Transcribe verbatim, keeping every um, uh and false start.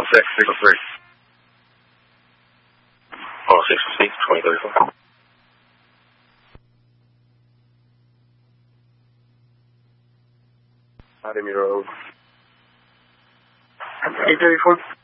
six, six oh three. Oh, six oh six, twenty thirty-four. Vladimir Road. eight thirty-four.